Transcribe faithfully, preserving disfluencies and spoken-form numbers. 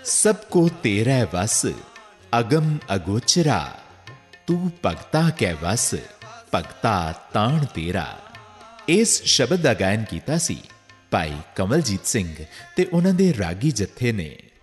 ਸਭ ਕੋ ਤੇਰਾ ਵਸ ਅਗਮ ਅਗੋਚਰਾ, ਤੂੰ ਭਗਤਾ ਕੈ ਵਸ ਭਗਤਾ ਤਾਣ ਤੇਰਾ। ਇਸ ਸ਼ਬਦ ਦਾ ਗਾਇਨ ਕੀਤਾ ਸੀ ਭਾਈ ਕਮਲਜੀਤ ਸਿੰਘ ਤੇ ਉਹਨਾਂ ਦੇ ਰਾਗੀ ਜੱਥੇ ਨੇ।